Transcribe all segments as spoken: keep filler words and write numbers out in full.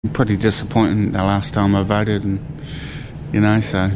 Pretty disappointing the last time I voted, and you know, so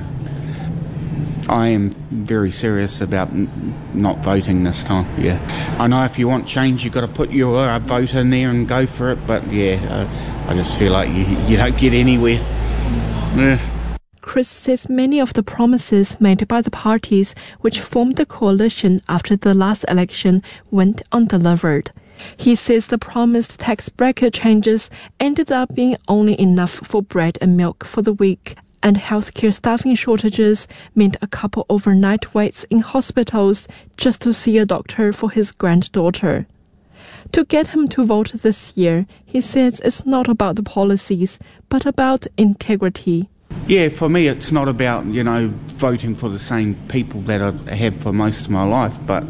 I am very serious about n- not voting this time. Yeah, I know if you want change, you've got to put your uh, vote in there and go for it. But yeah, uh, I just feel like you, you don't get anywhere. Yeah. Chris says many of the promises made by the parties which formed the coalition after the last election went undelivered. He says the promised tax bracket changes ended up being only enough for bread and milk for the week, and healthcare staffing shortages meant a couple overnight waits in hospitals just to see a doctor for his granddaughter. To get him to vote this year, he says it's not about the policies, but about integrity. Yeah, for me it's not about, you know, voting for the same people that I have for most of my life, but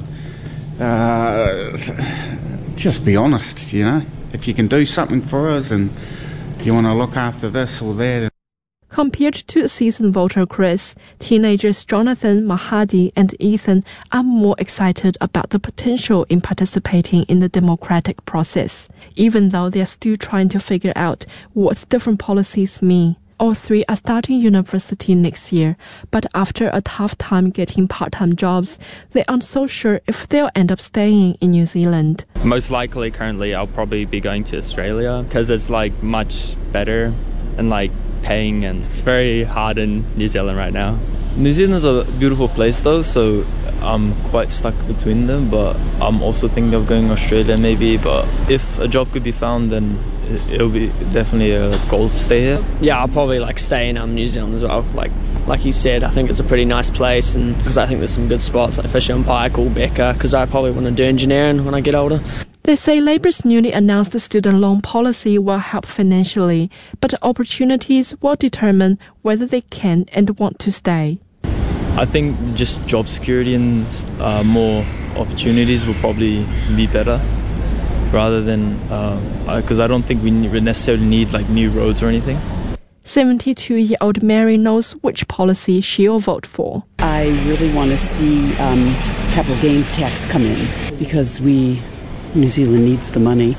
uh, just be honest, you know. If you can do something for us and you want to look after this or that. Compared to seasoned voter Chris, teenagers Jonathan, Mahadi and Ethan are more excited about the potential in participating in the democratic process, even though they are still trying to figure out what different policies mean. All three are starting university next year, but after a tough time getting part-time jobs, they aren't so sure if they'll end up staying in New Zealand. Most likely, currently, I'll probably be going to Australia because it's like much better and like paying, and it's very hard in New Zealand right now. New Zealand's a beautiful place though, so I'm quite stuck between them, but I'm also thinking of going to Australia maybe, but if a job could be found, then it'll be definitely a goal to stay here. Yeah, I'll probably like stay in um, New Zealand as well. Like like you said, I think it's a pretty nice place, and because I think there's some good spots like Fisher and Paykel, Becca, because I probably want to do engineering when I get older. They say Labour's newly announced student loan policy will help financially, but opportunities will determine whether they can and want to stay. I think just job security and uh, more opportunities will probably be better, rather than because uh, I don't think we necessarily need like new roads or anything. seventy-two-year-old Mary knows which policy she'll vote for. I really want to see um, capital gains tax come in, because we, New Zealand needs the money,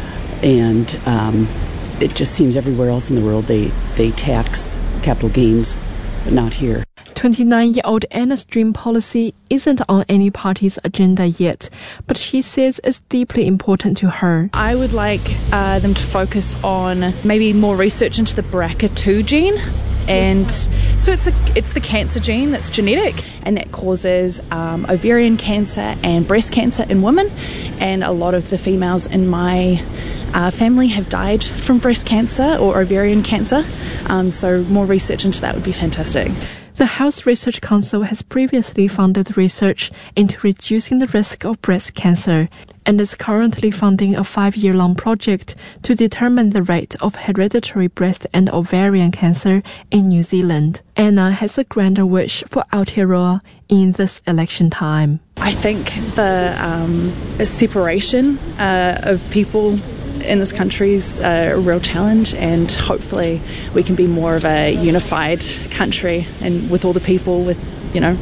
and um, it just seems everywhere else in the world they, they tax capital gains, but not here. twenty-nine-year-old Anna's dream policy isn't on any party's agenda yet, but she says it's deeply important to her. I would like uh, them to focus on maybe more research into the B R C A two gene. And so it's a, it's the cancer gene that's genetic, and that causes um, ovarian cancer and breast cancer in women. And a lot of the females in my uh, family have died from breast cancer or ovarian cancer. Um, so more research into that would be fantastic. The Health Research Council has previously funded research into reducing the risk of breast cancer and is currently funding a five-year-long project to determine the rate of hereditary breast and ovarian cancer in New Zealand. Anna has a grander wish for Aotearoa in this election time. I think the um, separation uh, of people in this country is a real challenge, and hopefully we can be more of a unified country, and with all the people, with, you know,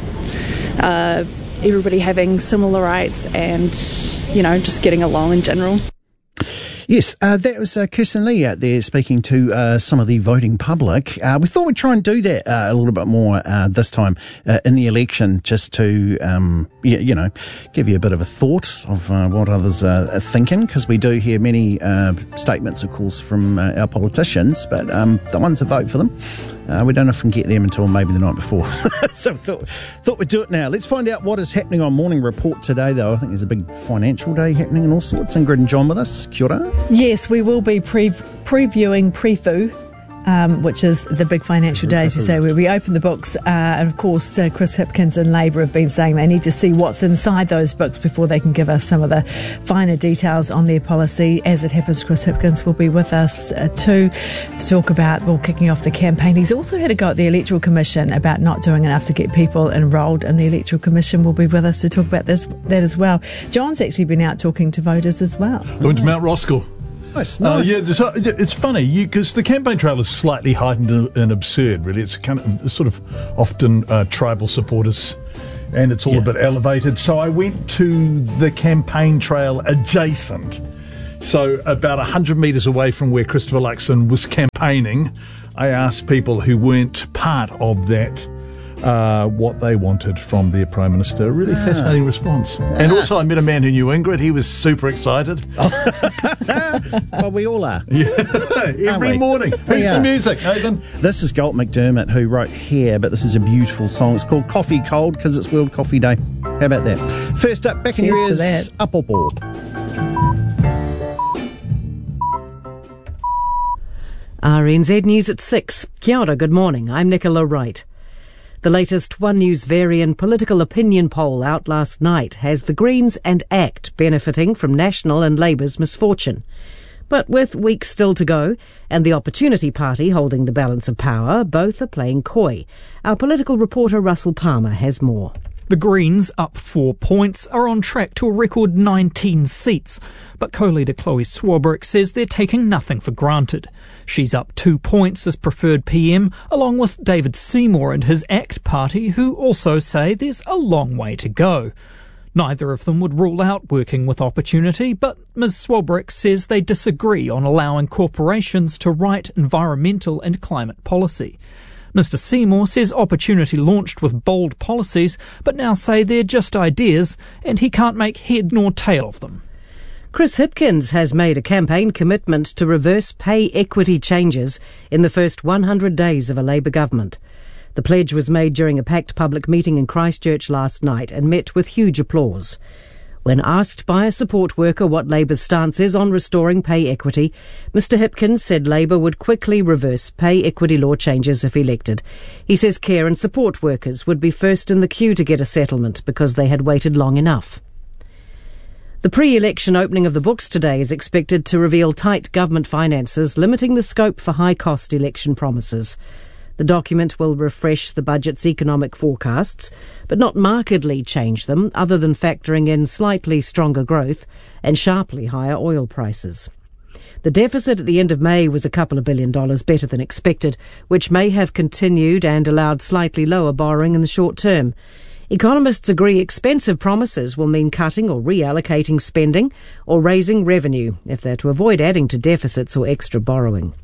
uh, everybody having similar rights and, you know, just getting along in general. Yes, uh, that was uh, Kirsten Lee out there speaking to uh, some of the voting public. Uh, we thought we'd try and do that uh, a little bit more uh, this time uh, in the election, just to, um, you, you know, give you a bit of a thought of uh, what others are thinking, because we do hear many uh, statements, of course, from uh, our politicians, but um, the ones that vote for them, uh, we don't often get them until maybe the night before. So we thought, thought we'd do it now. Let's find out what is happening on Morning Report today, though. I think there's a big financial day happening and all sorts. Ingrid and John with us. Kia ora. Yes, we will be pre- previewing Prefu, um, which is the big financial day, as you say, where we open the books. Uh, and of course, uh, Chris Hipkins and Labour have been saying they need to see what's inside those books before they can give us some of the finer details on their policy. As it happens, Chris Hipkins will be with us uh, too to talk about, well, kicking off the campaign. He's also had a go at the Electoral Commission about not doing enough to get people enrolled, and the Electoral Commission will be with us to talk about this that as well. John's actually been out talking to voters as well. I went to Mount Roskill. Nice, nice. Uh, yeah, it's, it's funny because the campaign trail is slightly heightened and absurd, really. It's kind of sort of often uh, tribal supporters, and it's all yeah. a bit elevated. So I went to the campaign trail adjacent So about one hundred metres away from where Christopher Luxon was campaigning, I asked people who weren't part of that uh, what they wanted from their Prime Minister. A really ah. fascinating response. Ah. And also I met a man who knew Ingrid. He was super excited. Well, we all are. Yeah. Every morning. Who's the music, Nathan? This is Galt McDermott, who wrote Hair, but this is a beautiful song. It's called Coffee Cold because it's World Coffee Day. How about that? First up, back in your ears, Up or Ball. R N Z News at six. Kia ora, good morning. I'm Nicola Wright. The latest One News Varian political opinion poll out last night has the Greens and ACT benefiting from National and Labour's misfortune. But with weeks still to go and the Opportunity Party holding the balance of power, both are playing coy. Our political reporter Russell Palmer has more. The Greens, up four points, are on track to a record nineteen seats. But co-leader Chloe Swarbrick says they're taking nothing for granted. She's up two points as preferred P M, along with David Seymour and his ACT party, who also say there's a long way to go. Neither of them would rule out working with Opportunity, but Miz Swarbrick says they disagree on allowing corporations to write environmental and climate policy. Mister Seymour says Opportunity launched with bold policies, but now say they're just ideas, and he can't make head nor tail of them. Chris Hipkins has made a campaign commitment to reverse pay equity changes in the first one hundred days of a Labour government. The pledge was made during a packed public meeting in Christchurch last night and met with huge applause. When asked by a support worker what Labour's stance is on restoring pay equity, Mister Hipkins said Labour would quickly reverse pay equity law changes if elected. He says care and support workers would be first in the queue to get a settlement because they had waited long enough. The pre-election opening of the books today is expected to reveal tight government finances, limiting the scope for high-cost election promises. The document will refresh the budget's economic forecasts, but not markedly change them, other than factoring in slightly stronger growth and sharply higher oil prices. The deficit at the end of May was a couple of billion dollars better than expected, which may have continued and allowed slightly lower borrowing in the short term. Economists agree expensive promises will mean cutting or reallocating spending or raising revenue if they're to avoid adding to deficits or extra borrowing.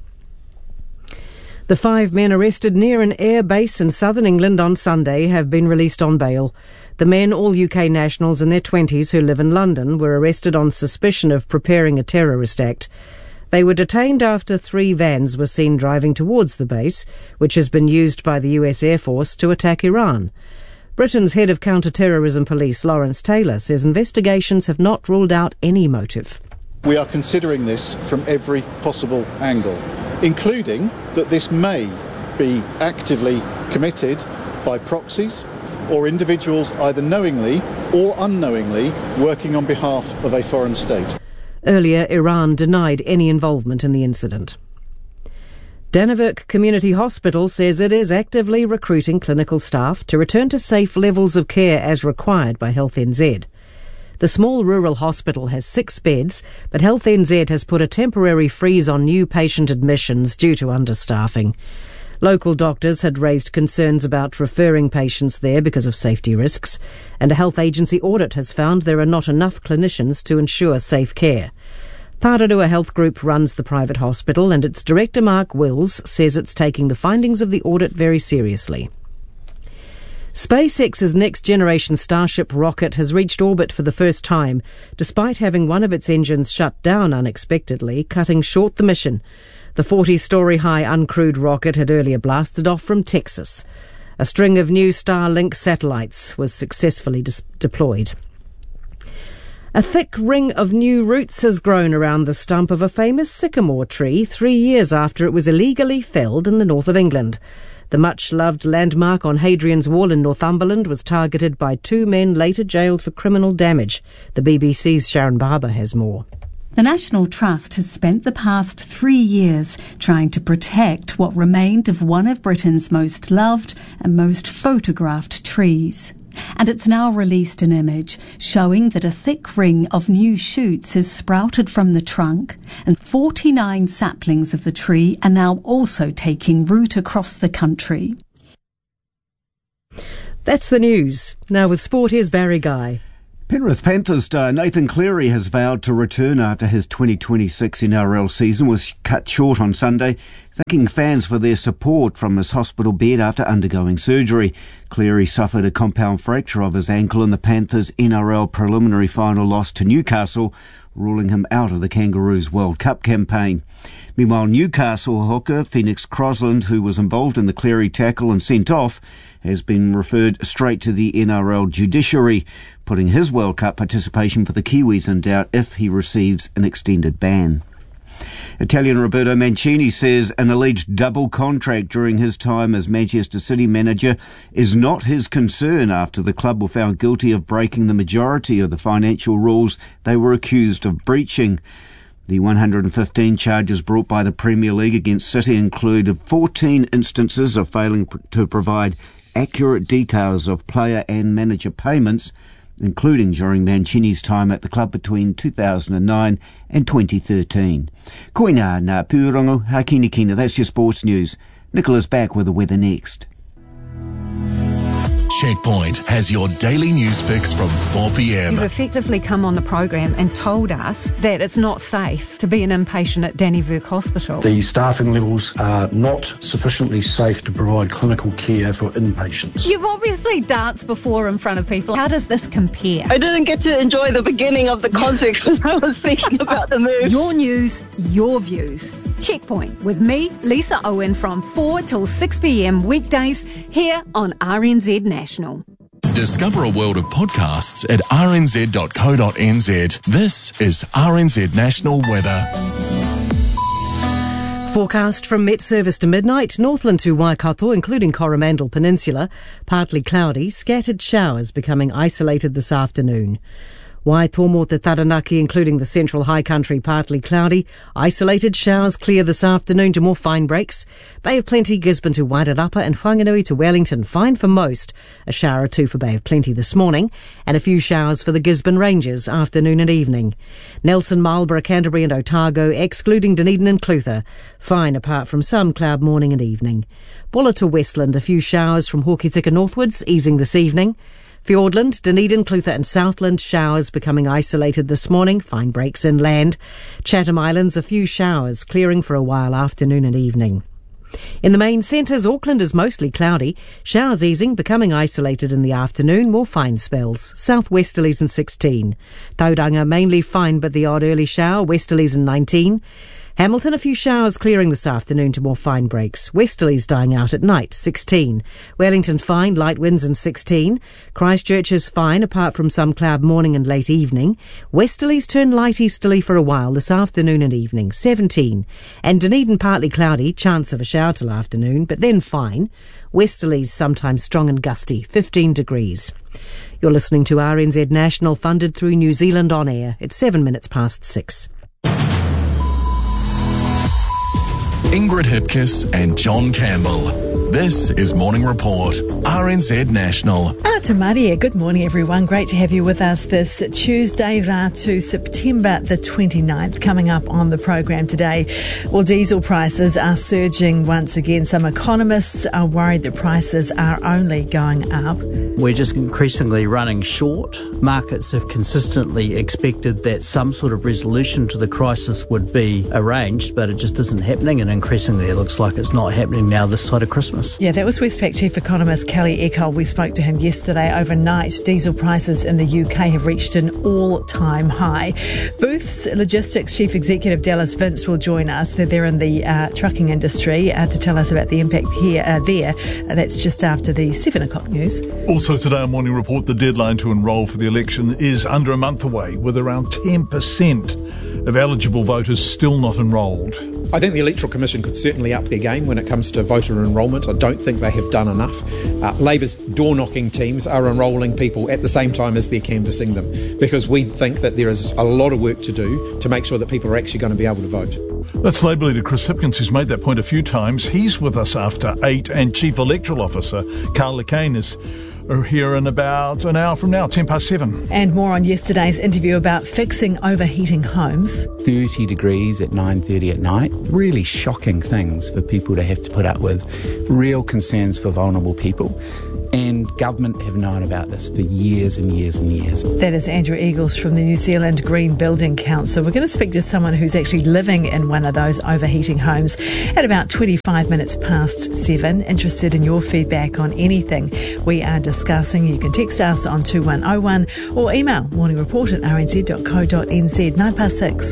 The five men arrested near an air base in southern England on Sunday have been released on bail. The men, all U K nationals in their twenties who live in London, were arrested on suspicion of preparing a terrorist act. They were detained after three vans were seen driving towards the base, which has been used by the U S Air Force to attack Iran. Britain's head of counter-terrorism police, Lawrence Taylor, says investigations have not ruled out any motive. We are considering this from every possible angle, including that this may be actively committed by proxies or individuals either knowingly or unknowingly working on behalf of a foreign state. Earlier, Iran denied any involvement in the incident. Dannevirke Community Hospital says it is actively recruiting clinical staff to return to safe levels of care as required by Health N Z. The small rural hospital has six beds, but Health N Z has put a temporary freeze on new patient admissions due to understaffing. Local doctors had raised concerns about referring patients there because of safety risks, and a health agency audit has found there are not enough clinicians to ensure safe care. Tararua Health Group runs the private hospital, and its director Mark Wills says it's taking the findings of the audit very seriously. SpaceX's next-generation Starship rocket has reached orbit for the first time, despite having one of its engines shut down unexpectedly, cutting short the mission. The forty-storey-high uncrewed rocket had earlier blasted off from Texas. A string of new Starlink satellites was successfully dis- deployed. A thick ring of new roots has grown around the stump of a famous sycamore tree three years after it was illegally felled in the north of England. The much-loved landmark on Hadrian's Wall in Northumberland was targeted by two men later jailed for criminal damage. The B B C's Sharon Barber has more. The National Trust has spent the past three years trying to protect what remained of one of Britain's most loved and most photographed trees. And it's now released an image showing that a thick ring of new shoots has sprouted from the trunk, and forty-nine saplings of the tree are now also taking root across the country. That's the news. Now with sport, here's Barry Guy. Penrith Panthers star Nathan Cleary has vowed to return after his twenty twenty-six N R L season was cut short on Sunday, thanking fans for their support from his hospital bed after undergoing surgery. Cleary suffered a compound fracture of his ankle in the Panthers' N R L preliminary final loss to Newcastle, ruling him out of the Kangaroos World Cup campaign. Meanwhile, Newcastle hooker Phoenix Crosland, who was involved in the Cleary tackle and sent off, has been referred straight to the N R L judiciary, putting his World Cup participation for the Kiwis in doubt if he receives an extended ban. Italian Roberto Mancini says an alleged double contract during his time as Manchester City manager is not his concern after the club were found guilty of breaking the majority of the financial rules they were accused of breaching. The one hundred fifteen charges brought by the Premier League against City included fourteen instances of failing pr- to provide accurate details of player and manager payments, including during Mancini's time at the club between two thousand nine and twenty thirteen. Koina na Purongo, Hakini Kina, that's your sports news. Nicola's back with the weather next. Checkpoint has your daily news fix from four p.m. You've effectively come on the program and told us that it's not safe to be an inpatient at Danny Burke Hospital. The staffing levels are not sufficiently safe to provide clinical care for inpatients. You've obviously danced before in front of people. How does this compare? I didn't get to enjoy the beginning of the concert because I was thinking about the moves. Your news, your views. Checkpoint with me, Lisa Owen, from four till six p.m. weekdays here on R N Z National. Discover a world of podcasts at r n z dot co dot n z. This is R N Z National Weather. Forecast from Met Service to midnight, Northland to Waikato, including Coromandel Peninsula, partly cloudy, scattered showers becoming isolated this afternoon. Waitomo to Taranaki, including the central high country, partly cloudy. Isolated showers clear this afternoon to more fine breaks. Bay of Plenty, Gisborne to Wairarapa and Whanganui to Wellington, fine for most. A shower or two for Bay of Plenty this morning, and a few showers for the Gisborne Rangers, afternoon and evening. Nelson, Marlborough, Canterbury and Otago, excluding Dunedin and Clutha, fine apart from some cloud morning and evening. Bulla to Westland, a few showers from Hokitika northwards, easing this evening. Fiordland, Dunedin, Clutha and Southland, showers becoming isolated this morning, fine breaks inland. Chatham Islands, a few showers, clearing for a while afternoon and evening. In the main centres, Auckland is mostly cloudy, showers easing, becoming isolated in the afternoon, more fine spells, southwesterlies and sixteen. Tauranga, mainly fine but the odd early shower, westerlies and nineteen. Hamilton, a few showers clearing this afternoon to more fine breaks. Westerlies dying out at night, sixteen. Wellington fine, light winds and sixteen. Christchurch is fine apart from some cloud morning and late evening. Westerlies turn light easterly for a while this afternoon and evening, seventeen. And Dunedin partly cloudy, chance of a shower till afternoon, but then fine. Westerlies sometimes strong and gusty, fifteen degrees. You're listening to R N Z National, funded through New Zealand On Air. It's seven minutes past six. Ingrid Hipkiss and John Campbell. This is Morning Report, R N Z National. Ah, te Maria. Good morning, everyone. Great to have you with us this Tuesday, Ratu, September the twenty-ninth. Coming up on the program today, well, diesel prices are surging once again. Some economists are worried that prices are only going up. We're just increasingly running short. Markets have consistently expected that some sort of resolution to the crisis would be arranged, but it just isn't happening, and increasingly it looks like it's not happening now this side of Christmas. Yeah, that was Westpac Chief Economist Kelly Eckholt. We spoke to him yesterday. Overnight, diesel prices in the U K have reached an all-time high. Booth's Logistics Chief Executive Dallas Vince will join us. They're there in the uh, trucking industry uh, to tell us about the impact here uh, there. Uh, that's just after the seven o'clock news. Also today on Morning Report, the deadline to enrol for the election is under a month away, with around ten percent of eligible voters still not enrolled. I think the Electoral Commission could certainly up their game when it comes to voter enrolment. I don't think they have done enough. Uh, Labour's door-knocking teams are enrolling people at the same time as they're canvassing them, because we think that there is a lot of work to do to make sure that people are actually going to be able to vote. That's Labour leader Chris Hipkins, who's made that point a few times. He's with us after eight, and Chief Electoral Officer Carl Lecane is here in about an hour from now, ten past seven. And more on yesterday's interview about fixing overheating homes. thirty degrees at nine thirty at night. Really shocking things for people to have to put up with. Real concerns for vulnerable people. And government have known about this for years and years and years. That is Andrew Eagles from the New Zealand Green Building Council. We're going to speak to someone who's actually living in one of those overheating homes at about twenty-five minutes past seven. Interested in your feedback on anything we are discussing, you can text us on two one oh one or email morningreport at r n z dot co dot n z. Nine past six.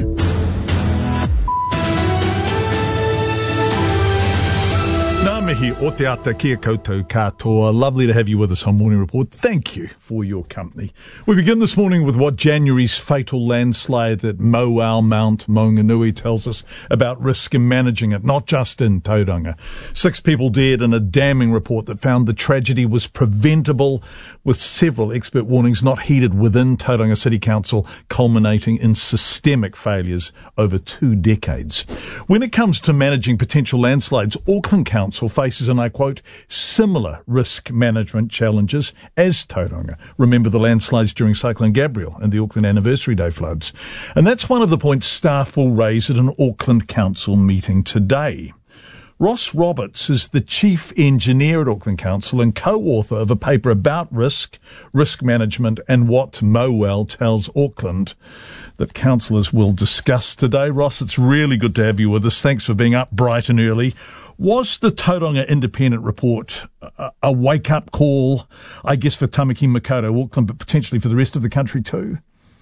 Ngā mihi o te ata kia koutou katoa. Lovely to have you with us on Morning Report. Thank you for your company. We begin this morning with what January's fatal landslide at Mauao Mount Maunganui tells us about risk in managing it, not just in Tauranga. Six people dead in a damning report that found the tragedy was preventable, with several expert warnings not heeded within Tauranga City Council, culminating in systemic failures over two decades. When it comes to managing potential landslides, Auckland Council faces, and I quote, similar risk management challenges as Tauranga. Remember the landslides during Cyclone Gabrielle and the Auckland Anniversary Day floods. And that's one of the points staff will raise at an Auckland Council meeting today. Ross Roberts is the chief engineer at Auckland Council and co-author of a paper about risk, risk management and what Mauao tells Auckland that councillors will discuss today. Ross, it's really good to have you with us. Thanks for being up bright and early. Was the Tauranga Independent report a, a wake-up call, I guess, for Tamaki Makaurau, Auckland, but potentially for the rest of the country too?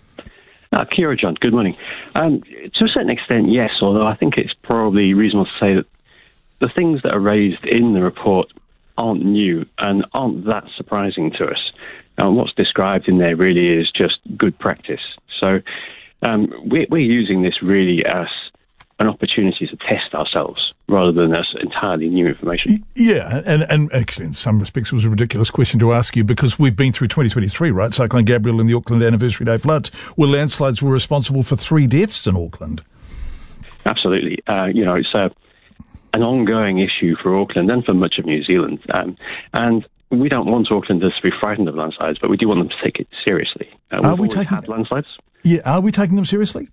Uh, kia ora, John. Good morning. Um, to a certain extent, yes, although I think it's probably reasonable to say that the things that are raised in the report aren't new and aren't that surprising to us. Um, what's described in there really is just good practice. So um, we're, we're using this really as an opportunity to test ourselves rather than as entirely new information. Yeah, and, and actually in some respects it was a ridiculous question to ask you because we've been through twenty twenty-three, right? Cyclone Gabrielle and the Auckland Anniversary Day floods, where landslides were responsible for three deaths in Auckland. Absolutely. Uh, you know, it's a an ongoing issue for Auckland and for much of New Zealand. Um, and we don't want Aucklanders to be frightened of landslides, but we do want them to take it seriously. Uh, are we taking had landslides. Yeah, are we taking them seriously?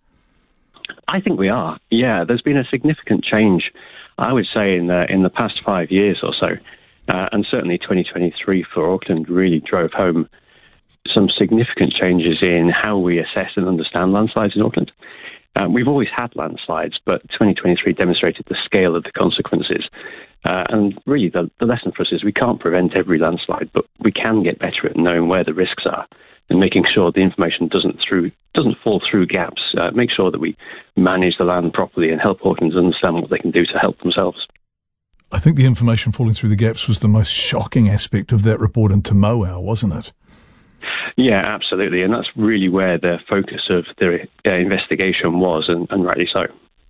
I think we are. Yeah, there's been a significant change, I would say, in the in the past five years or so, uh, and certainly twenty twenty-three for Auckland really drove home some significant changes in how we assess and understand landslides in Auckland. Um, we've always had landslides, but twenty twenty-three demonstrated the scale of the consequences. Uh, and really, the, the lesson for us is we can't prevent every landslide, but we can get better at knowing where the risks are and making sure the information doesn't through doesn't fall through gaps. Uh, make sure that we manage the land properly and help Aucklanders understand what they can do to help themselves. I think the information falling through the gaps was the most shocking aspect of that report into Mauao, wasn't it? Yeah, absolutely. And that's really where the focus of the uh, investigation was, and, and rightly so.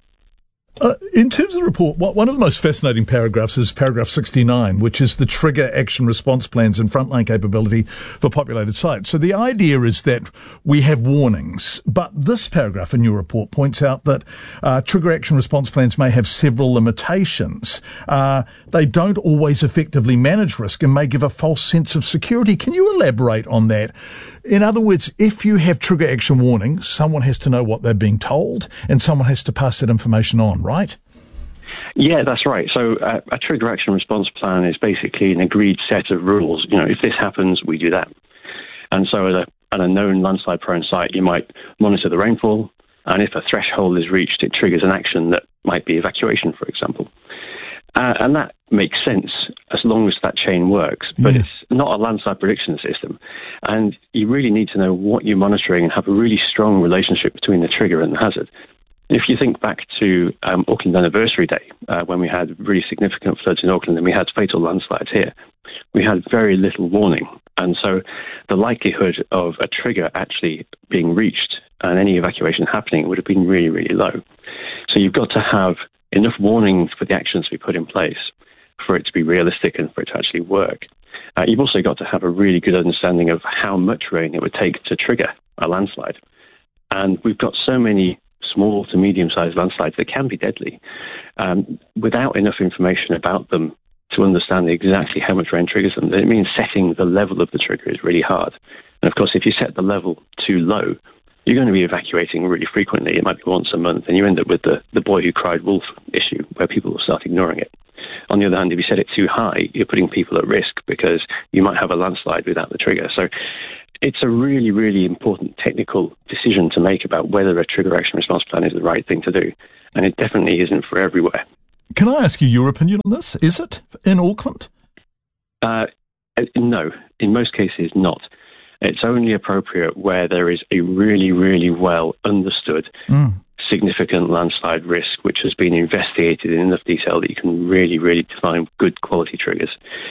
Uh, in terms of the report, one of the most fascinating paragraphs is paragraph sixty-nine, which is the trigger action response plans and frontline capability for populated sites. So the idea is that we have warnings, but this paragraph in your report points out that uh, trigger action response plans may have several limitations. Uh, they don't always effectively manage risk and may give a false sense of security. Can you elaborate on that? In other words, if you have trigger action warnings, someone has to know what they're being told and someone has to pass that information on, right? Yeah, that's right. So uh, a trigger action response plan is basically an agreed set of rules. You know, if this happens, we do that. And so at a, at a known landslide-prone site, you might monitor the rainfall, and if a threshold is reached, it triggers an action that might be evacuation, for example. Uh, and that makes sense as long as that chain works, but yeah. It's not a landslide prediction system. And you really need to know what you're monitoring and have a really strong relationship between the trigger and the hazard. If you think back to um, Auckland Anniversary Day, uh, when we had really significant floods in Auckland and we had fatal landslides here, we had very little warning. And so the likelihood of a trigger actually being reached and any evacuation happening would have been really, really low. So you've got to have enough warning for the actions to be put in place for it to be realistic and for it to actually work. Uh, you've also got to have a really good understanding of how much rain it would take to trigger a landslide. And we've got so many small to medium-sized landslides that can be deadly. Um, without enough information about them to understand exactly how much rain triggers them, it means setting the level of the trigger is really hard. And of course, if you set the level too low, you're going to be evacuating really frequently. It might be once a month, and you end up with the, the boy who cried wolf issue, where people will start ignoring it. On the other hand, if you set it too high, you're putting people at risk because you might have a landslide without the trigger. So it's a really, really important technical decision to make about whether a trigger action response plan is the right thing to do. And it definitely isn't for everywhere. Can I ask you your opinion on this? Is it in Auckland? Uh, no, in most cases not. It's only appropriate where there is a really, really well understood mm. significant landslide risk, which has been investigated in enough detail that you can really, really define good quality triggers.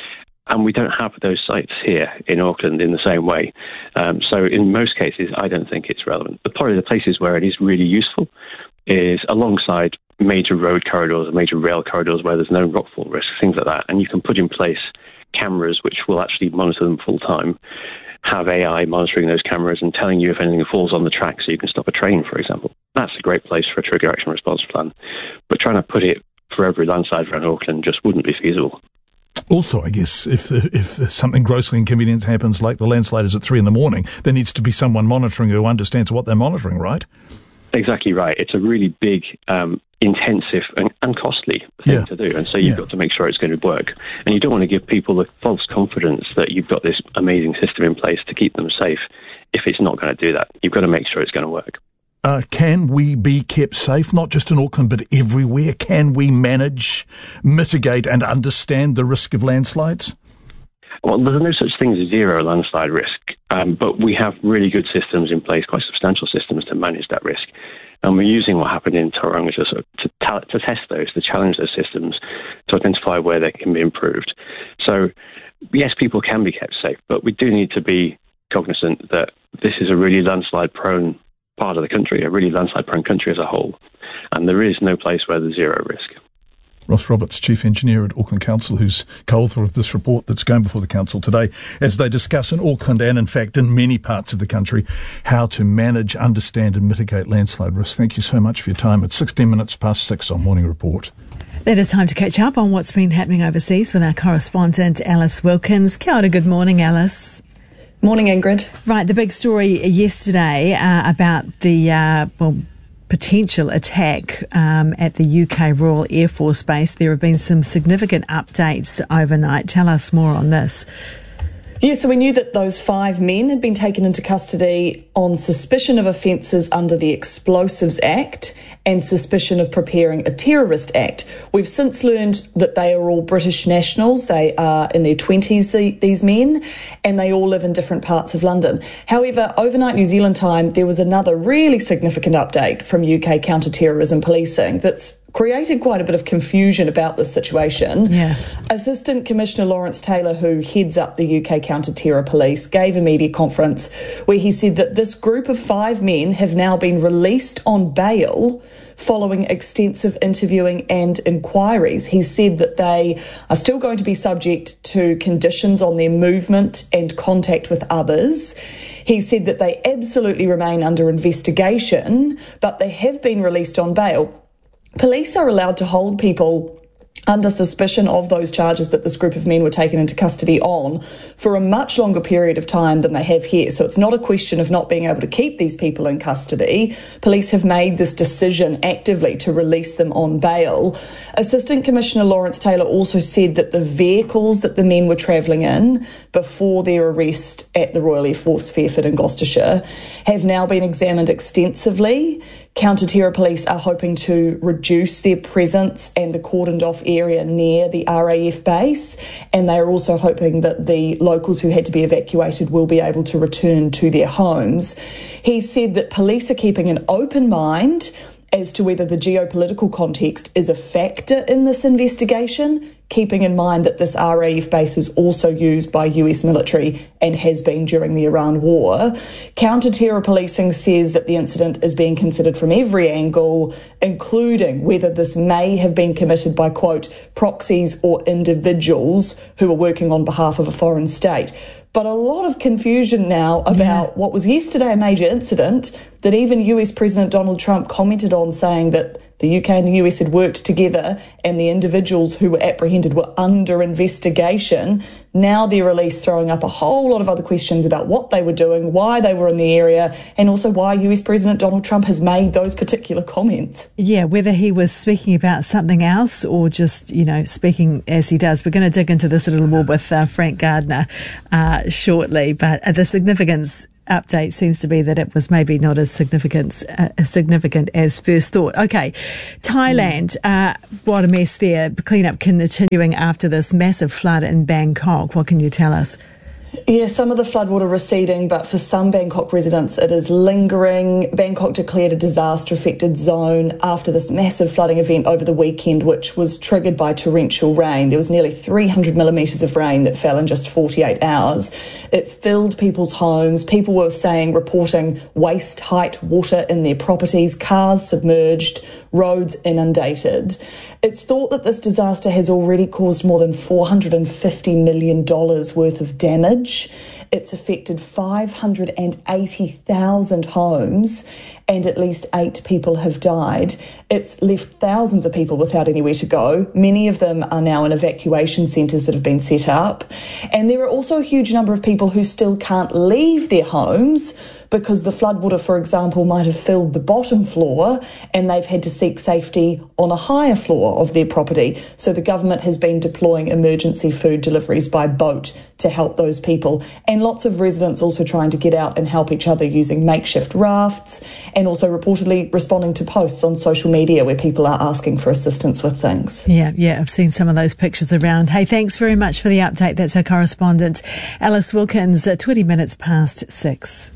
And we don't have those sites here in Auckland in the same way. Um, so in most cases, I don't think it's relevant. But probably the places where it is really useful is alongside major road corridors and major rail corridors where there's no rockfall risk, things like that. And you can put in place cameras which will actually monitor them full time, have A I monitoring those cameras and telling you if anything falls on the track so you can stop a train, for example. That's a great place for a trigger action response plan. But trying to put it for every landslide around Auckland just wouldn't be feasible. Also, I guess, if if something grossly inconvenient happens, like the landslide is at three in the morning, there needs to be someone monitoring who understands what they're monitoring, right? Exactly right. It's a really big, um, intensive and, and costly thing yeah. to do. And so you've yeah. got to make sure it's going to work. And you don't want to give people the false confidence that you've got this amazing system in place to keep them safe if it's not going to do that. You've got to make sure it's going to work. Uh, can we be kept safe, not just in Auckland, but everywhere? Can we manage, mitigate and understand the risk of landslides? Well, there's no such thing as zero landslide risk, um, but we have really good systems in place, quite substantial systems to manage that risk. And we're using what happened in Tauranga to, sort of, to, ta- to test those, to challenge those systems, to identify where they can be improved. So, yes, people can be kept safe, but we do need to be cognizant that this is a really landslide-prone part of the country, a really landslide-prone country as a whole. And there is no place where there's zero risk. Ross Roberts, Chief Engineer at Auckland Council, who's co-author of this report that's going before the Council today, as they discuss in Auckland and, in fact, in many parts of the country, how to manage, understand and mitigate landslide risk. Thank you so much for your time. It's sixteen minutes past six on Morning Report. That is time to catch up on what's been happening overseas with our correspondent, Alice Wilkins. Kia ora, good morning, Alice. Morning, Ingrid. Right, the big story yesterday uh, about the, uh, well, potential attack um, at the U K Royal Air Force Base. There have been some significant updates overnight. Tell us more on this. Yeah, so we knew that those five men had been taken into custody on suspicion of offences under the Explosives Act and suspicion of preparing a terrorist act. We've since learned that they are all British nationals. They are in their twenties, the, these men, and they all live in different parts of London. However, overnight New Zealand time, there was another really significant update from U K counter-terrorism policing that's created quite a bit of confusion about this situation. Yeah. Assistant Commissioner Lawrence Taylor, who heads up the U K Counter-Terror Police, gave a media conference where he said that this group of five men have now been released on bail following extensive interviewing and inquiries. He said that they are still going to be subject to conditions on their movement and contact with others. He said that they absolutely remain under investigation, but they have been released on bail. Police are allowed to hold people under suspicion of those charges that this group of men were taken into custody on for a much longer period of time than they have here. So it's not a question of not being able to keep these people in custody. Police have made this decision actively to release them on bail. Assistant Commissioner Lawrence Taylor also said that the vehicles that the men were travelling in before their arrest at the Royal Air Force Fairford in Gloucestershire have now been examined extensively. Counter-terror police are hoping to reduce their presence and the cordoned off area near the R A F base, and they are also hoping that the locals who had to be evacuated will be able to return to their homes. He said that police are keeping an open mind as to whether the geopolitical context is a factor in this investigation, keeping in mind that this R A F base is also used by U S military and has been during the Iran war. Counter-terror policing says that the incident is being considered from every angle, including whether this may have been committed by, quote, proxies or individuals who are working on behalf of a foreign state. But a lot of confusion now about yeah. what was yesterday a major incident that even U S President Donald Trump commented on, saying that The U K and the U S had worked together and the individuals who were apprehended were under investigation. Now they're released, throwing up a whole lot of other questions about what they were doing, why they were in the area, and also why U S President Donald Trump has made those particular comments. Yeah, whether he was speaking about something else or just, you know, speaking as he does. We're going to dig into this a little more with uh, Frank Gardner uh, shortly, but uh, the significance update seems to be that it was maybe not as significant, uh, as significant as first thought. Okay, Thailand, uh, what a mess there. Cleanup continuing after this massive flood in Bangkok. What can you tell us? Yeah, some of the floodwater receding, but for some Bangkok residents it is lingering. Bangkok declared a disaster-affected zone after this massive flooding event over the weekend, which was triggered by torrential rain. There was nearly three hundred millimetres of rain that fell in just forty-eight hours. It filled people's homes. People were saying, reporting waist-height water in their properties, cars submerged, roads inundated. It's thought that this disaster has already caused more than four hundred fifty million dollars worth of damage. It's affected five hundred eighty thousand homes and at least eight people have died. It's left thousands of people without anywhere to go. Many of them are now in evacuation centres that have been set up. And there are also a huge number of people who still can't leave their homes because the floodwater, for example, might have filled the bottom floor and they've had to seek safety on a higher floor of their property. So the government has been deploying emergency food deliveries by boat to help those people. And lots of residents also trying to get out and help each other using makeshift rafts and also reportedly responding to posts on social media where people are asking for assistance with things. Yeah, yeah, I've seen some of those pictures around. Hey, thanks very much for the update. That's our correspondent, Alice Wilkins, uh, twenty minutes past six.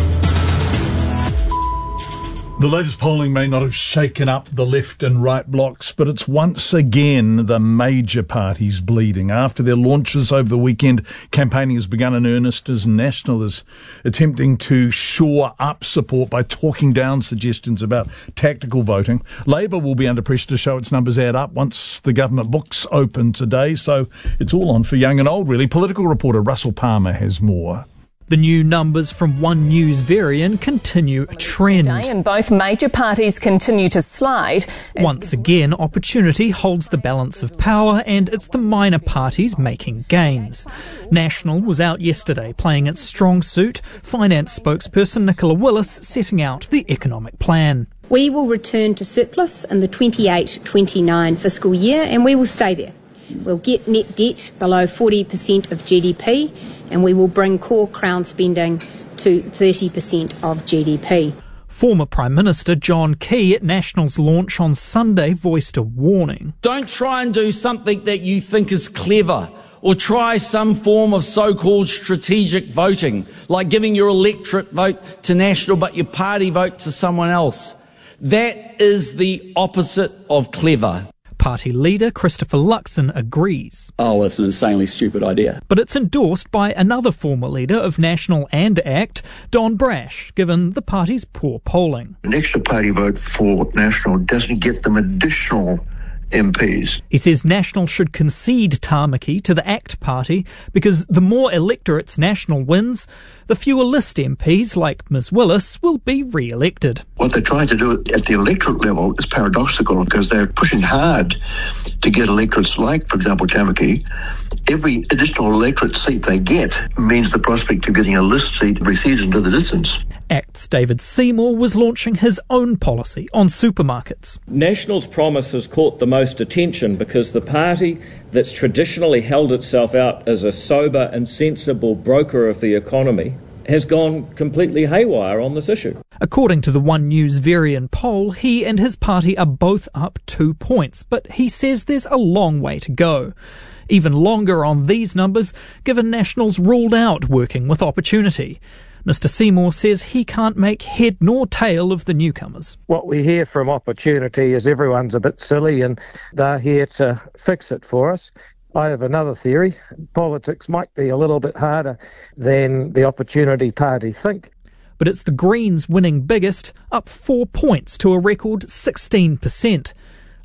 The latest polling may not have shaken up the left and right blocs, but it's once again the major parties bleeding. After their launches over the weekend, campaigning has begun in earnest as National is attempting to shore up support by talking down suggestions about tactical voting. Labour will be under pressure to show its numbers add up once the government books open today, so it's all on for young and old, really. Political reporter Russell Palmer has more. The new numbers from One News Varian continue a trend. And both major parties continue to slide. Once again, opportunity holds the balance of power and it's the minor parties making gains. National was out yesterday playing its strong suit, finance spokesperson Nicola Willis setting out the economic plan. We will return to surplus in the twenty-eight twenty-nine fiscal year and we will stay there. We'll get net debt below forty percent of G D P and we will bring core Crown spending to thirty percent of G D P. Former Prime Minister John Key at National's launch on Sunday voiced a warning. Don't try and do something that you think is clever or try some form of so-called strategic voting, like giving your electorate vote to National but your party vote to someone else. That is the opposite of clever. Party leader Christopher Luxon agrees. Oh, it's an insanely stupid idea. But it's endorsed by another former leader of National and ACT, Don Brash, given the party's poor polling. An extra party vote for National doesn't get them additional M Ps. He says National should concede Tāmaki to the ACT party because the more electorates National wins, the fewer list M Ps like Miz Willis will be re-elected. What they're trying to do at the electorate level is paradoxical because they're pushing hard to get electorates like, for example, Tāmaki. Every additional electorate seat they get means the prospect of getting a list seat recedes into the distance. ACT's David Seymour was launching his own policy on supermarkets. National's promise has caught the most attention because the party that's traditionally held itself out as a sober and sensible broker of the economy has gone completely haywire on this issue. According to the One News Varian poll, he and his party are both up two points, but he says there's a long way to go. Even longer on these numbers, given National's ruled out working with Opportunity. Mister Seymour says he can't make head nor tail of the newcomers. What we hear from Opportunity is everyone's a bit silly and they're here to fix it for us. I have another theory. Politics might be a little bit harder than the Opportunity Party think. But it's the Greens winning biggest, up four points to a record sixteen percent.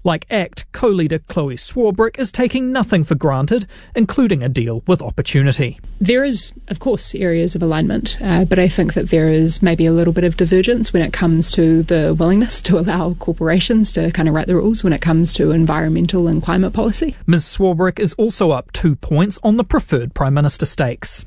Like ACT, co-leader Chloe Swarbrick is taking nothing for granted, including a deal with opportunity. There is, of course, areas of alignment, uh, but I think that there is maybe a little bit of divergence when it comes to the willingness to allow corporations to kind of write the rules when it comes to environmental and climate policy. Miz Swarbrick is also up two points on the preferred Prime Minister stakes.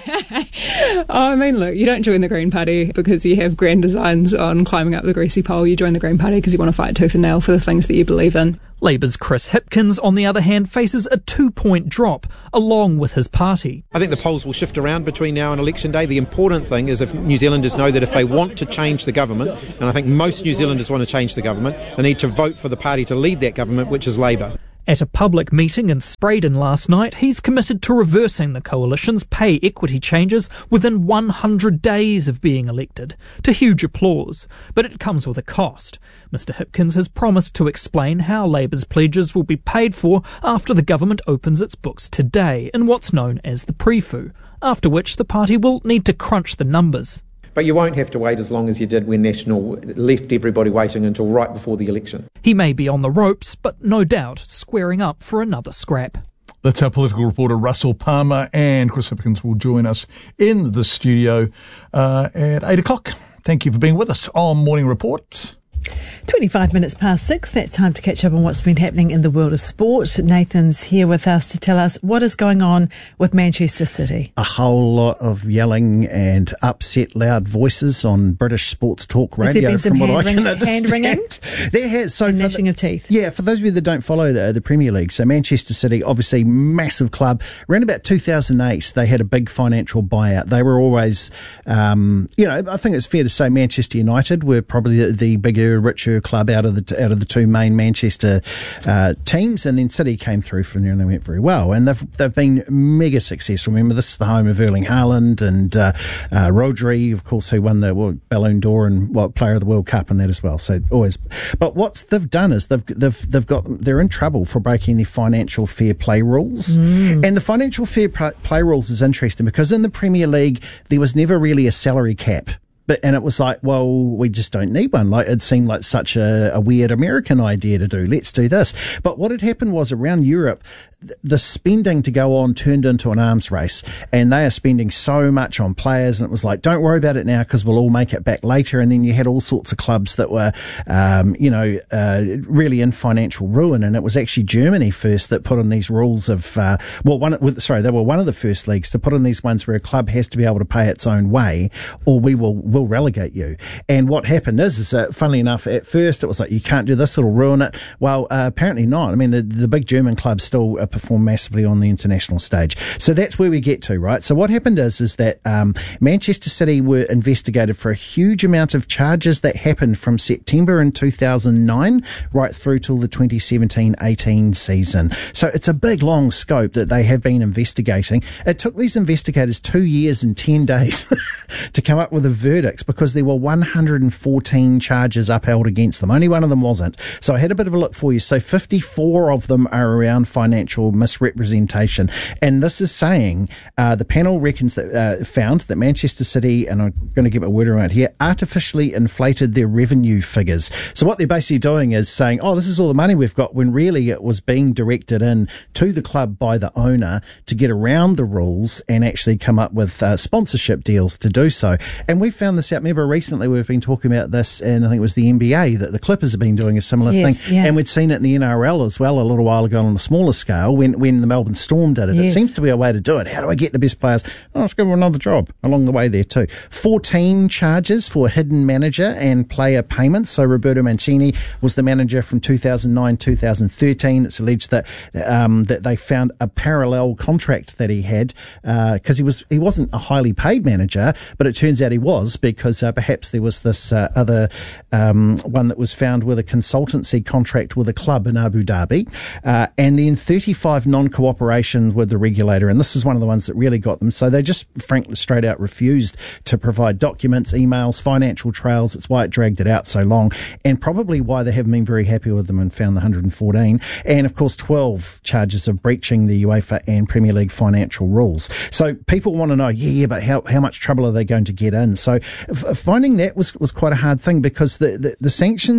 oh, I mean, look, you don't join the Green Party because you have grand designs on climbing up the greasy pole. You join the Green Party because you want to fight tooth and nail for the things that you believe in. Labour's Chris Hipkins, on the other hand, faces a two-point drop, along with his party. I think the polls will shift around between now and election day. The important thing is if New Zealanders know that if they want to change the government, and I think most New Zealanders want to change the government, they need to vote for the party to lead that government, which is Labour. At a public meeting in Spraydon last night, he's committed to reversing the coalition's pay equity changes within one hundred days of being elected, to huge applause. But it comes with a cost. Mister Hipkins has promised to explain how Labour's pledges will be paid for after the government opens its books today in what's known as the pre-fu, after which the party will need to crunch the numbers. But you won't have to wait as long as you did when National left everybody waiting until right before the election. He may be on the ropes, but no doubt squaring up for another scrap. That's our political reporter Russell Palmer, and Chris Hipkins will join us in the studio uh, at eight o'clock. Thank you for being with us on Morning Report. twenty-five minutes past six. That's time to catch up on what's been happening in the world of sport. Nathan's here with us to tell us what is going on with Manchester City. A whole lot of yelling and upset loud voices on British sports talk radio, has there been some from what hand I can ring- understand. hand ringing? There has. So and for gnashing the, of teeth. Yeah, for those of you that don't follow the, the Premier League, so Manchester City, obviously massive club. Around about two thousand eight, they had a big financial buyout. They were always, um, you know, I think it's fair to say Manchester United were probably the, the bigger, richer club out of the out of the two main Manchester uh, teams, and then City came through from there and they went very well, and they've they've been mega successful. Remember, this is the home of Erling Haaland and uh, uh, Rodri, of course, who won the well, Ballon d'Or and well, Player of the World Cup and that as well. So always, but what they've done is they've they've they've got they're in trouble for breaking the financial fair play rules, Mm. and the financial fair play rules is interesting because in the Premier League there was never really a salary cap. But, and it was like, well, we just don't need one. Like, it seemed like such a, a weird American idea to do. Let's do this. But what had happened was around Europe, th- the spending to go on turned into an arms race, and they are spending so much on players. And it was like, don't worry about it now because we'll all make it back later. And then you had all sorts of clubs that were, um, you know, uh, really in financial ruin. And it was actually Germany first that put in these rules of, uh, well, one, with, sorry, they were one of the first leagues to put in these ones where a club has to be able to pay its own way, or we will, will relegate you. And what happened is, is that funnily enough, at first it was like, you can't do this, it'll ruin it. Well, uh, apparently not. I mean, the, the big German clubs still uh, perform massively on the international stage. So that's where we get to, right? So what happened is, is that um, Manchester City were investigated for a huge amount of charges that happened from September in two thousand nine right through till the twenty seventeen eighteen season. So it's a big, long scope that they have been investigating. It took these investigators two years and ten days to come up with a verdict, because there were one hundred fourteen charges upheld against them. Only one of them wasn't. So I had a bit of a look for you. So fifty-four of them are around financial misrepresentation. And this is saying uh, the panel reckons that uh, found that Manchester City, and I'm going to get my word around here, artificially inflated their revenue figures. So what they're basically doing is saying, oh, this is all the money we've got, when really it was being directed in to the club by the owner to get around the rules and actually come up with uh, sponsorship deals to do so. And we found this out. Remember, recently we've been talking about this, and I think it was the N B A that the Clippers have been doing a similar Yes, thing. yeah. And we'd seen it in the N R L as well a little while ago on a smaller scale when, when the Melbourne Storm did it. Yes. It seems to be a way to do it. How do I get the best players? Oh, let's give them another job along the way there too. fourteen charges for hidden manager and player payments. So Roberto Mancini was the manager from two thousand nine to two thousand thirteen. It's alleged that um, that they found a parallel contract that he had because uh, he was he wasn't a highly paid manager, but it turns out he was, because uh, perhaps there was this uh, other um, one that was found with a consultancy contract with a club in Abu Dhabi, uh, and then thirty-five non-cooperation with the regulator, and this is one of the ones that really got them. So they just frankly straight out refused to provide documents, emails, financial trails. It's why it dragged it out so long, and probably why they haven't been very happy with them and found the one hundred fourteen, and of course twelve charges of breaching the UEFA and Premier League financial rules. So people want to know, yeah, yeah, but how, how much trouble are they going to get in? So f- finding that was, was quite a hard thing, because the, the, the sanctions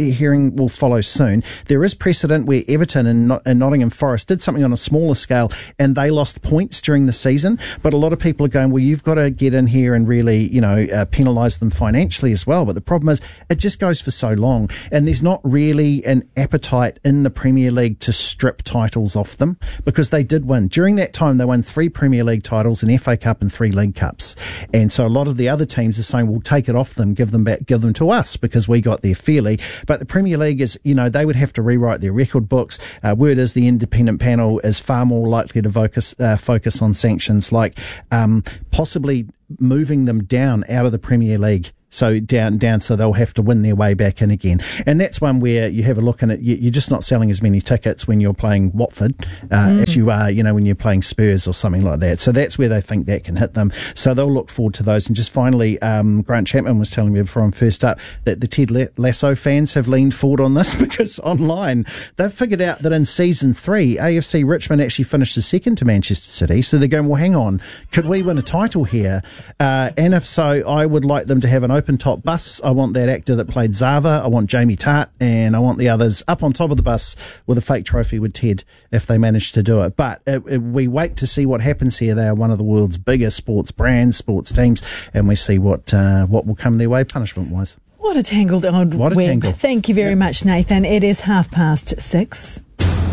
hearing will follow soon. There is precedent where Everton and, Not- and Nottingham Forest did something on a smaller scale and they lost points during the season. But a lot of people are going, well, you've got to get in here and really, you know, uh, penalise them financially as well. But the problem is it just goes for so long and there's not really an appetite in the Premier League to strip titles off them because they did win. During that time, they won three Premier League titles, an F A Cup and three League Cups. And so a lot of the other teams are saying, we'll take it off them, give them back, give them to us because we got there fairly. But the Premier League is, you know, they would have to rewrite their record books. Uh, word is the independent panel is far more likely to focus, uh, focus on sanctions like um, possibly moving them down out of the Premier League. So down, down, so they'll have to win their way back in again. And that's one where you have a look and it, you're just not selling as many tickets when you're playing Watford, uh, mm. as you are, you know, when you're playing Spurs or something like that. So that's where they think that can hit them. So they'll look forward to those. And just finally, um, Grant Chapman was telling me before I'm first up that the Ted Lasso fans have leaned forward on this because online they've figured out that in season three, A F C Richmond actually finished the second to Manchester City. So they're going, well, hang on, could we win a title here? Uh, and if so, I would like them to have an open top bus. I want that actor that played Zava. I want Jamie Tart, and I want the others up on top of the bus with a fake trophy with Ted if they manage to do it. But it, it, we wait to see what happens here. They are one of the world's biggest sports brands, sports teams, and we see what uh, what will come their way punishment-wise. What a tangled old what a web. Tangle. Thank you very yep. much, Nathan. It is half past six.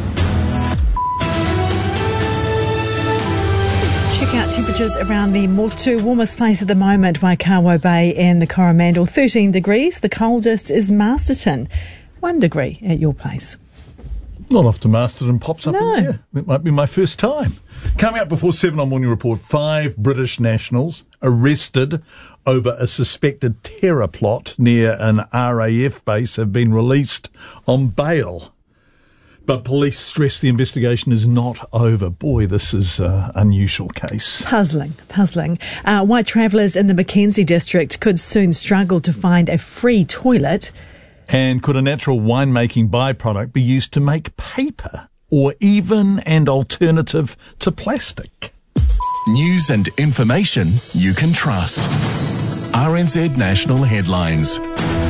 Check out temperatures around the Motu. Warmest place at the moment, Waikawa Bay and the Coromandel, thirteen degrees. The coldest is Masterton, one degree at your place. Not often Masterton pops up no. in there. It might be my first time. Coming up before seven on Morning Report, five British nationals arrested over a suspected terror plot near an R A F base have been released on bail. But police stress the investigation is not over. Boy, this is an unusual case. Puzzling, puzzling. Uh, white travellers in the Mackenzie district could soon struggle to find a free toilet. And could a natural winemaking byproduct be used to make paper or even an alternative to plastic? News and information you can trust. R N Z National Headlines.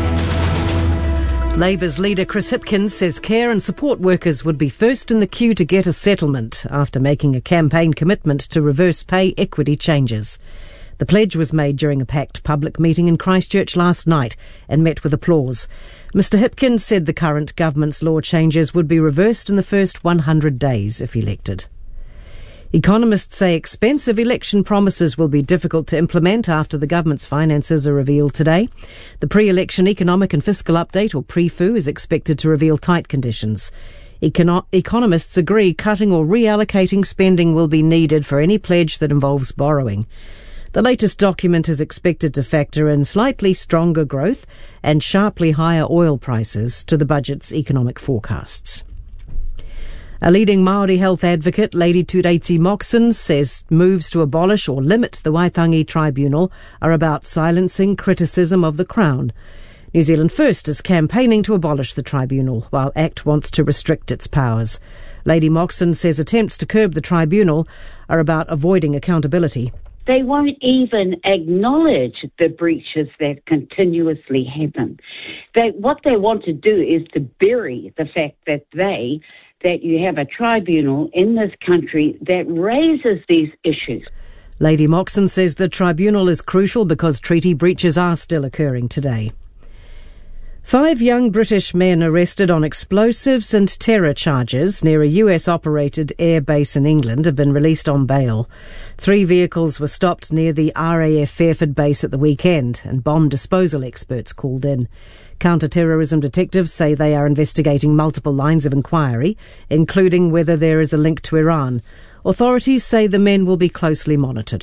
Labour's leader Chris Hipkins says care and support workers would be first in the queue to get a settlement after making a campaign commitment to reverse pay equity changes. The pledge was made during a packed public meeting in Christchurch last night and met with applause. Mister Hipkins said the current government's law changes would be reversed in the first one hundred days if elected. Economists say expensive election promises will be difficult to implement after the government's finances are revealed today. The pre-election economic and fiscal update, or P R E F U, is expected to reveal tight conditions. Econo- economists agree cutting or reallocating spending will be needed for any pledge that involves borrowing. The latest document is expected to factor in slightly stronger growth and sharply higher oil prices to the budget's economic forecasts. A leading Māori health advocate, Lady Tureiti Moxon, says moves to abolish or limit the Waitangi Tribunal are about silencing criticism of the Crown. New Zealand First is campaigning to abolish the tribunal, while ACT wants to restrict its powers. Lady Moxon says attempts to curb the tribunal are about avoiding accountability. They won't even acknowledge the breaches that continuously happen. They, what they want to do is to bury the fact that they... that you have a tribunal in this country that raises these issues. Lady Moxon says the tribunal is crucial because treaty breaches are still occurring today. Five young British men arrested on explosives and terror charges near a U S-operated air base in England have been released on bail. Three vehicles were stopped near the R A F Fairford base at the weekend and bomb disposal experts called in. Counter-terrorism detectives say they are investigating multiple lines of inquiry, including whether there is a link to Iran. Authorities say the men will be closely monitored.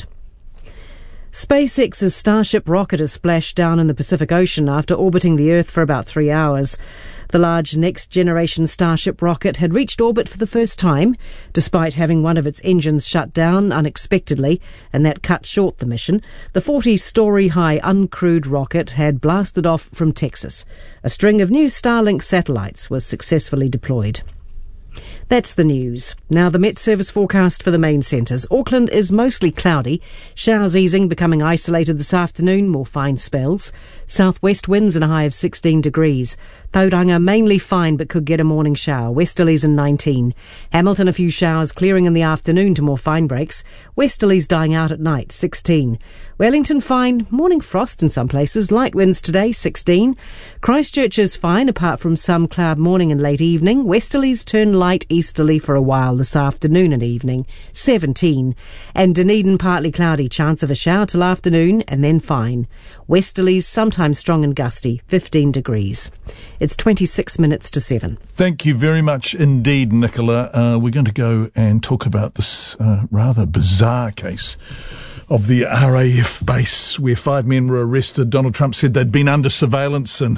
SpaceX's Starship rocket has splashed down in the Pacific Ocean after orbiting the Earth for about three hours. The large next-generation Starship rocket had reached orbit for the first time, despite having one of its engines shut down unexpectedly, and that cut short the mission. The forty-storey-high uncrewed rocket had blasted off from Texas. A string of new Starlink satellites was successfully deployed. That's the news. Now the Met Service forecast for the main centres. Auckland is mostly cloudy. Showers easing, becoming isolated this afternoon, more fine spells. Southwest winds and a high of sixteen degrees. Tauranga mainly fine but could get a morning shower. Westerlies and nineteen. Hamilton a few showers clearing in the afternoon to more fine breaks. Westerlies dying out at night, sixteen. Wellington fine, morning frost in some places. Light winds today, sixteen. Christchurch is fine apart from some cloud morning and late evening. Westerlies turn light easterly for a while this afternoon and evening, seventeen. And Dunedin partly cloudy, chance of a shower till afternoon and then fine. Westerlies sometimes strong and gusty, fifteen degrees. It's twenty-six minutes to seven. Thank you very much indeed, Nicola. Uh, we're going to go and talk about this uh, rather bizarre case of the R A F base where five men were arrested. Donald Trump said they'd been under surveillance and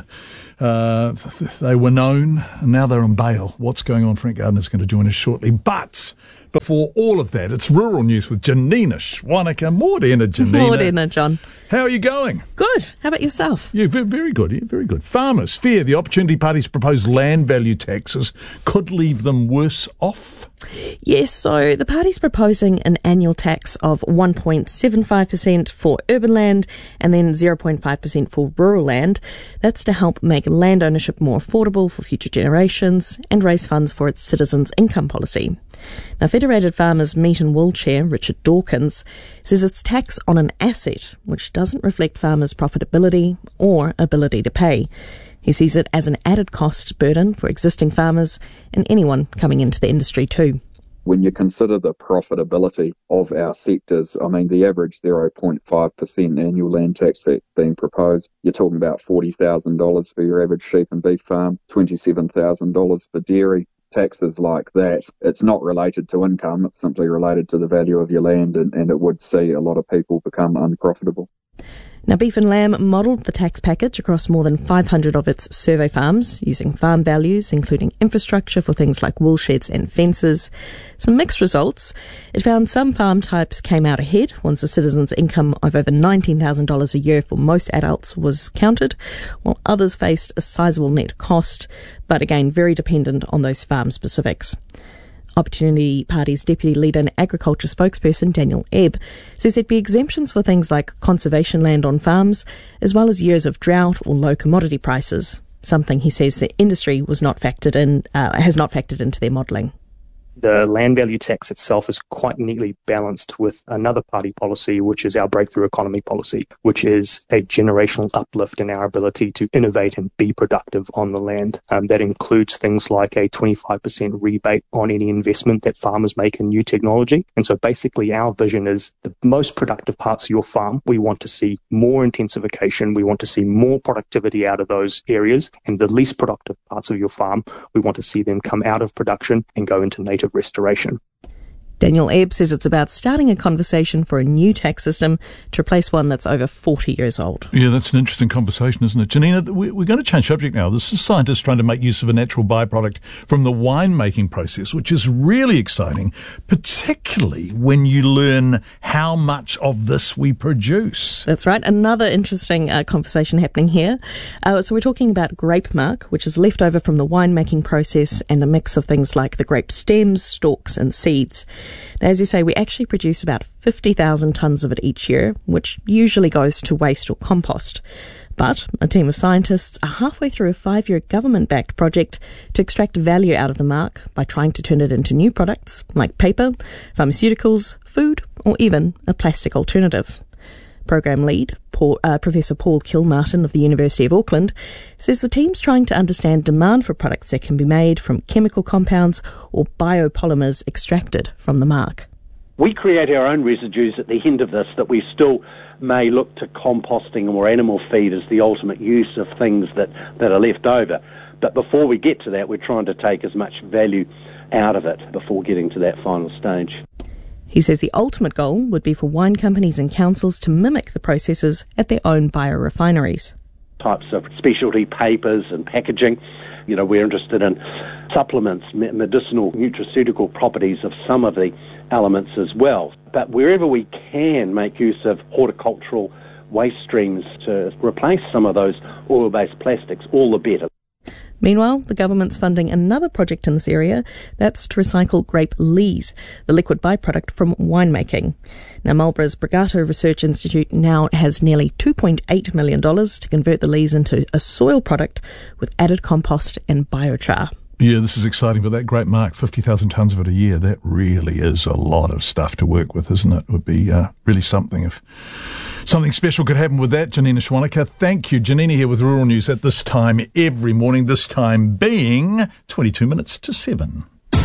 uh, th- they were known, and now they're on bail. What's going on? Frank Gardner's going to join us shortly. But before all of that, it's Rural News with Janina Schwannecker. Morena, Janina. Morena, John. How are you going? Good. How about yourself? Yeah, very, very good. Yeah, very good. Farmers fear the Opportunity Party's proposed land value taxes could leave them worse off. Yes, so the party's proposing an annual tax of one point seven five percent for urban land and then zero point five percent for rural land. That's to help make land ownership more affordable for future generations and raise funds for its citizens' income policy. Now, Federated Farmers Meat and Wool Chair Richard Dawkins says it's tax on an asset which doesn't reflect farmers' profitability or ability to pay. He sees it as an added cost burden for existing farmers and anyone coming into the industry too. When you consider the profitability of our sectors, I mean, the average zero point five percent annual land tax that's being proposed, you're talking about forty thousand dollars for your average sheep and beef farm, twenty-seven thousand dollars for dairy. Taxes like that, it's not related to income, it's simply related to the value of your land, and, and it would see a lot of people become unprofitable. Now, Beef and Lamb modelled the tax package across more than five hundred of its survey farms, using farm values, including infrastructure for things like wool sheds and fences. Some mixed results. It found some farm types came out ahead once a citizen's income of over nineteen thousand dollars a year for most adults was counted, while others faced a sizable net cost, but again, very dependent on those farm specifics. Opportunity Party's Deputy Leader and Agriculture spokesperson Daniel Ebb says there'd be exemptions for things like conservation land on farms, as well as years of drought or low commodity prices, something he says the industry was not factored in, uh, has not factored into their modelling. The land value tax itself is quite neatly balanced with another party policy, which is our breakthrough economy policy, which is a generational uplift in our ability to innovate and be productive on the land. Um, that includes things like a twenty-five percent rebate on any investment that farmers make in new technology. And so basically our vision is the most productive parts of your farm, we want to see more intensification, we want to see more productivity out of those areas, and the least productive parts of your farm, we want to see them come out of production and go into native restoration. Daniel Ebb says it's about starting a conversation for a new tax system to replace one that's over forty years old. Yeah, that's an interesting conversation, isn't it? Janina, we're going to change subject now. This is scientists trying to make use of a natural byproduct from the wine-making process, which is really exciting, particularly when you learn how much of this we produce. That's right. Another interesting uh, conversation happening here. Uh, so we're talking about grape marc, which is left over from the wine-making process and a mix of things like the grape stems, stalks and seeds. Now, as you say, we actually produce about fifty thousand tonnes of it each year, which usually goes to waste or compost. But a team of scientists are halfway through a five-year government-backed project to extract value out of the marc by trying to turn it into new products like paper, pharmaceuticals, food, or even a plastic alternative. Program lead, Paul, uh, Professor Paul Kilmartin of the University of Auckland, says the team's trying to understand demand for products that can be made from chemical compounds or biopolymers extracted from the marc. We create our own residues at the end of this that we still may look to composting or animal feed as the ultimate use of things that, that are left over. But before we get to that, we're trying to take as much value out of it before getting to that final stage. He says the ultimate goal would be for wine companies and councils to mimic the processes at their own biorefineries. Types of specialty papers and packaging. You know, we're interested in supplements, medicinal, nutraceutical properties of some of the elements as well. But wherever we can make use of horticultural waste streams to replace some of those oil-based plastics, all the better. Meanwhile, the government's funding another project in this area. That's to recycle grape lees, the liquid byproduct from winemaking. Now, Marlborough's Brigato Research Institute now has nearly two point eight million dollars to convert the lees into a soil product with added compost and biochar. Yeah, this is exciting, but that grape mark, fifty thousand tonnes of it a year, that really is a lot of stuff to work with, isn't it? It would be uh, really something if something special could happen with that. Janina Schwanica, thank you. Janina here with Rural News at this time every morning, this time being twenty-two minutes to seven.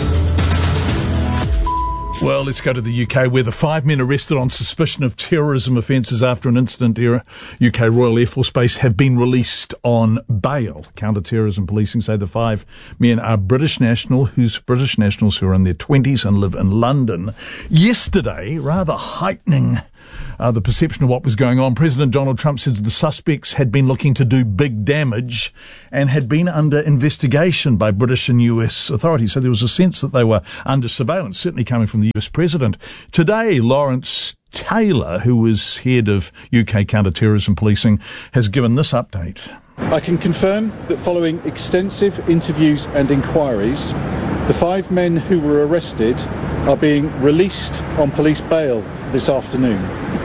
Well, let's go to the U K, where the five men arrested on suspicion of terrorism offences after an incident near U K Royal Air Force Base have been released on bail. Counter-terrorism policing say the five men are British national, who's British nationals who are in their twenties and live in London. Yesterday, rather heightening Uh, the perception of what was going on, President Donald Trump says the suspects had been looking to do big damage and had been under investigation by British and U S authorities. So there was a sense that they were under surveillance, certainly coming from the U S president. Today, Lawrence Taylor, who was head of U K counter-terrorism policing, has given this update. I can confirm that following extensive interviews and inquiries, the five men who were arrested are being released on police bail this afternoon.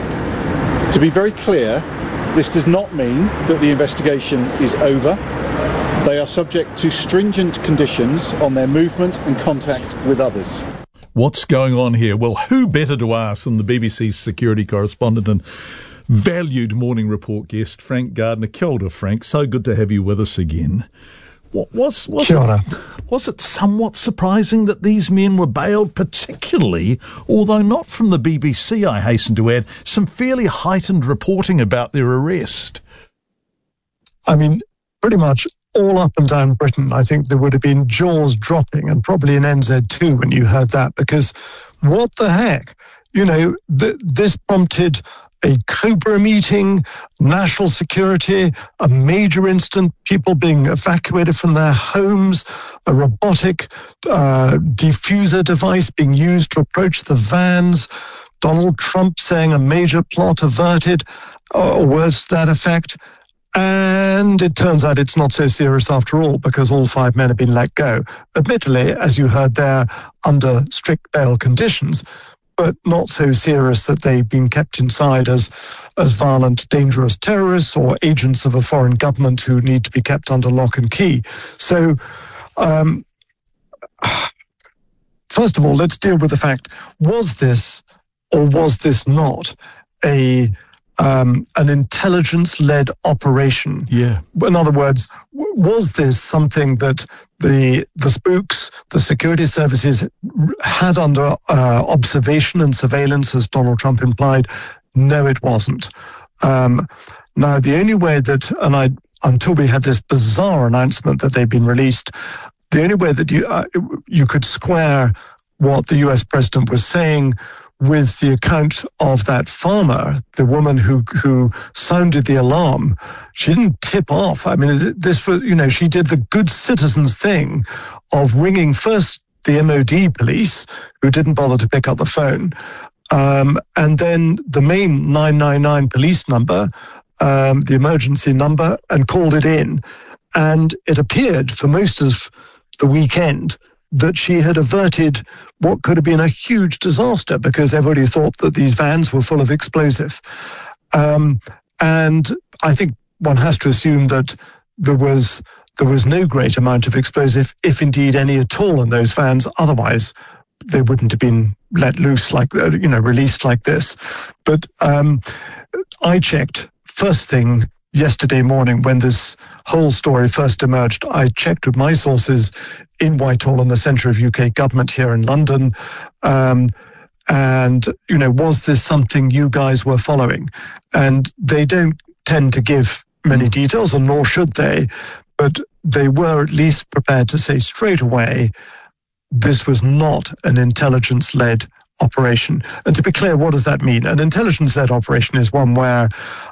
To be very clear, this does not mean that the investigation is over. They are subject to stringent conditions on their movement and contact with others. What's going on here? Well, who better to ask than the B B C's security correspondent and valued Morning Report guest, Frank Gardner. Kia ora, Frank. So good to have you with us again. What was was it, was it somewhat surprising that these men were bailed, particularly, although not from the B B C, I hasten to add, some fairly heightened reporting about their arrest? I mean, pretty much all up and down Britain, I think there would have been jaws dropping, and probably in N Z too when you heard that, because what the heck? You know, th- this prompted a COBRA meeting, national security, a major incident, people being evacuated from their homes, a robotic uh, diffuser device being used to approach the vans, Donald Trump saying a major plot averted, or words to that effect. And it turns out it's not so serious after all, because all five men have been let go. Admittedly, as you heard there, under strict bail conditions, but not so serious that they've been kept inside as as violent, dangerous terrorists or agents of a foreign government who need to be kept under lock and key. So, um, first of all, let's deal with the fact, was this or was this not a um, an intelligence-led operation? Yeah. In other words, w- was this something that the the spooks, the security services had under uh, observation and surveillance, as Donald Trump implied? No, it wasn't. Um, now, the only way that, and I, until we had this bizarre announcement that they've been released, the only way that you uh, you could square what the U S president was saying with the account of that farmer, the woman who who sounded the alarm. She didn't tip off. I mean, this was, you know, she did the good citizens thing of ringing first the M O D police, who didn't bother to pick up the phone, um, and then the main nine nine nine police number, um, the emergency number, and called it in. And it appeared for most of the weekend that she had averted what could have been a huge disaster, because everybody thought that these vans were full of explosive. Um, and I think one has to assume that there was there was no great amount of explosive, if indeed any at all, in those vans. Otherwise, they wouldn't have been let loose like, you know, released like this. But um, I checked first thing yesterday morning when this whole story first emerged. I checked with my sources in Whitehall, in the centre of U K government here in London. Um, and, you know, was this something you guys were following? And they don't tend to give many details, and nor should they, but they were at least prepared to say straight away, this was not an intelligence-led operation. And to be clear, what does that mean? An intelligence-led operation is one where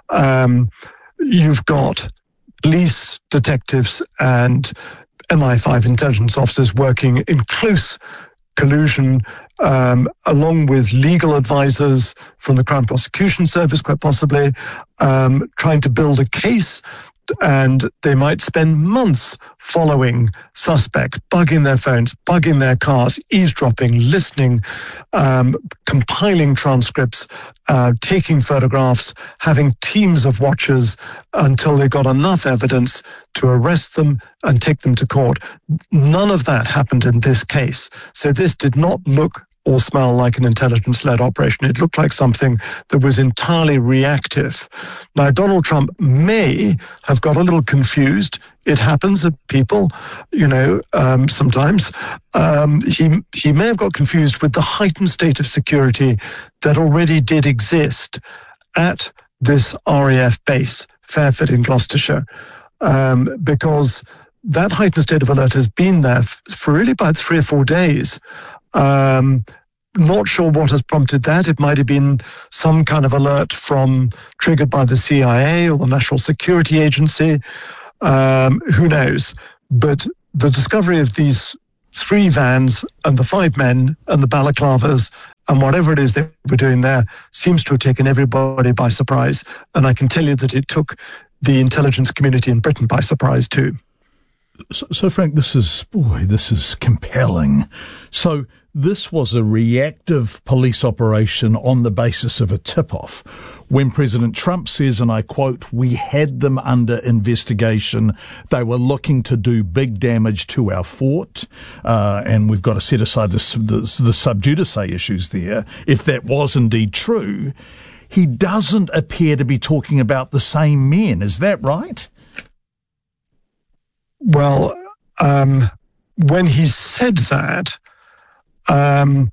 um, you've got police, detectives, and M I five intelligence officers working in close collusion, um, along with legal advisors from the Crown Prosecution Service, quite possibly, um, trying to build a case and they might spend months following suspects, bugging their phones, bugging their cars, eavesdropping, listening, um, compiling transcripts, uh, taking photographs, having teams of watchers until they got enough evidence to arrest them and take them to court. None of that happened in this case. So this did not look or smell like an intelligence-led operation. It looked like something that was entirely reactive. Now, Donald Trump may have got a little confused. It happens that people, you know, um, sometimes. Um, he, he may have got confused with the heightened state of security that already did exist at this R A F base, Fairford in Gloucestershire, um, because that heightened state of alert has been there for really about three or four days. Um, not sure what has prompted that. It might have been some kind of alert from triggered by the C I A or the National Security Agency. Um, who knows? But the discovery of these three vans and the five men and the balaclavas and whatever it is they were doing there seems to have taken everybody by surprise. And I can tell you that it took the intelligence community in Britain by surprise too. So, so Frank, this is, boy, this is compelling. So this was a reactive police operation on the basis of a tip-off. When President Trump says, and I quote, "We had them under investigation. They were looking to do big damage to our fort," uh, and we've got to set aside the, the, the sub judice issues there, if that was indeed true, he doesn't appear to be talking about the same men. Is that right? Well, um, when he said that, um,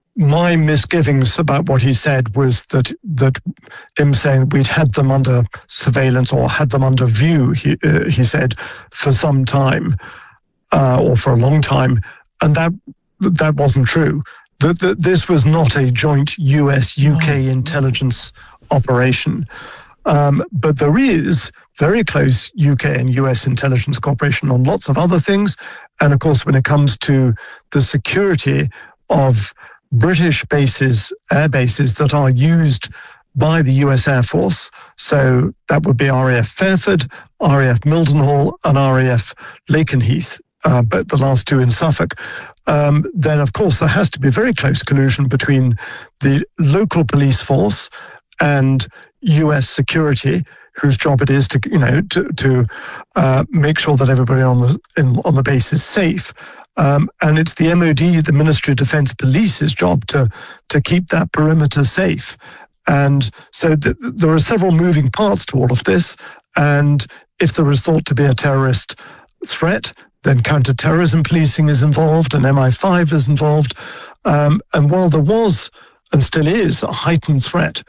my misgivings about what he said was that that him saying we'd had them under surveillance or had them under view, he, uh, he said, for some time uh, or for a long time, and that that wasn't true. The, the, this was not a joint U S U K oh. intelligence operation. Um, but there is very close U K and U S intelligence cooperation on lots of other things. And of course, when it comes to the security of British bases, air bases that are used by the U S Air Force, so that would be R A F Fairford, R A F Mildenhall, and R A F Lakenheath, uh, but the last two in Suffolk, um, then of course there has to be very close collusion between the local police force and U S security, whose job it is to, you know, to to uh, make sure that everybody on the in, on the base is safe, um, and it's the M O D, the Ministry of Defence Police's job to to keep that perimeter safe. And so th- there are several moving parts to all of this. And if there is thought to be a terrorist threat, then counter-terrorism policing is involved, and M I five is involved. Um, and while there was and still is a heightened threat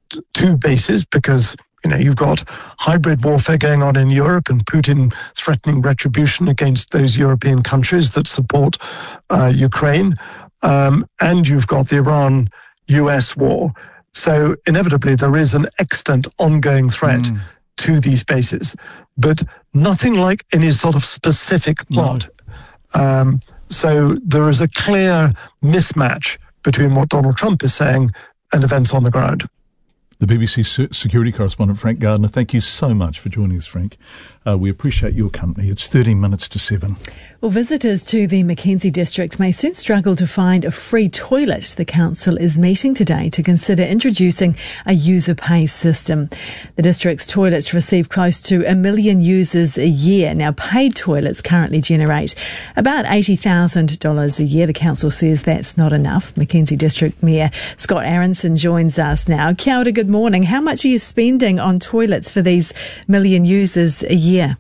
to bases, because you know you've got hybrid warfare going on in Europe, and Putin threatening retribution against those European countries that support uh, Ukraine, um, and you've got the Iran U S war. So inevitably there is an extant ongoing threat mm. to these bases, but nothing like any sort of specific plot. No. Um, so there is a clear mismatch between what Donald Trump is saying and events on the ground. The B B C security correspondent, Frank Gardner. Thank you so much for joining us, Frank. Uh, we appreciate your company. It's thirteen minutes to seven. Well, visitors to the Mackenzie district may soon struggle to find a free toilet. The council is meeting today to consider introducing a user pay system. The district's toilets receive close to a million users a year. Now, paid toilets currently generate about eighty thousand dollars a year. The council says that's not enough. Mackenzie District Mayor Scott Aronson joins us now. Kia ora, good morning. How much are you spending on toilets for these million users a year?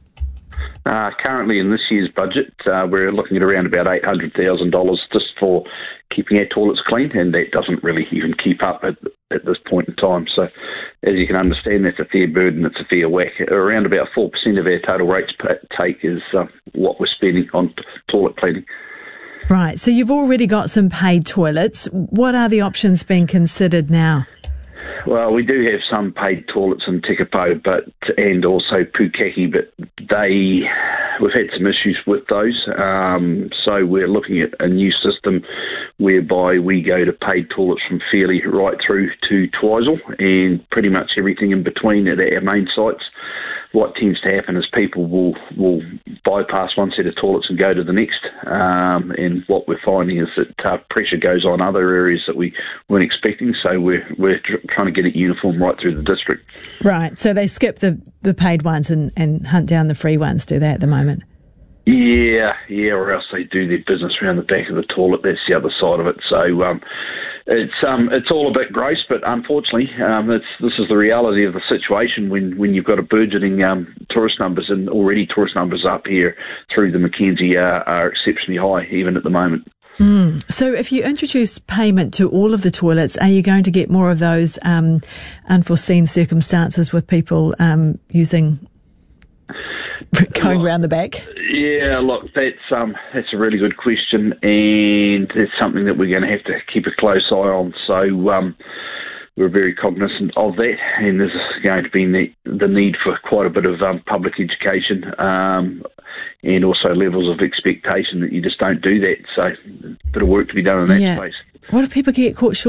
Uh, currently in this year's budget, uh, we're looking at around about eight hundred thousand dollars just for keeping our toilets clean, and that doesn't really even keep up at, at this point in time. So as you can understand, that's a fair burden, it's a fair whack. Around about four percent of our total rates take is uh, what we're spending on t- toilet cleaning. Right, so you've already got some paid toilets. What are the options being considered now? Well, we do have some paid toilets in Tekapo, but and also Pukaki, but they we've had some issues with those. Um, so we're looking at a new system whereby we go to paid toilets from Fairlie right through to Twizel and pretty much everything in between at our main sites. what tends to happen is people will will bypass one set of toilets and go to the next. Um, and what we're finding is that uh, pressure goes on other areas that we weren't expecting. So we're we're tr- trying to get it uniform right through the district. Right. So they skip the, the paid ones and, and hunt down the free ones, do they at the moment? Yeah, yeah, or else they do their business around the back of the toilet. That's the other side of it. So um, it's um, it's all a bit gross, but unfortunately, um, it's this is the reality of the situation when, when you've got a burgeoning um, tourist numbers, and already tourist numbers up here through the Mackenzie are, are exceptionally high, even at the moment. Mm. So if you introduce payment to all of the toilets, are you going to get more of those um, unforeseen circumstances with people um, using going well, round the back? Yeah, look, that's um, that's a really good question, and it's something that we're going to have to keep a close eye on. So um, we're very cognizant of that, and there's going to be ne- the need for quite a bit of um, public education um, and also levels of expectation that you just don't do that. So a bit of work to be done in that yeah. space. What if people get caught short?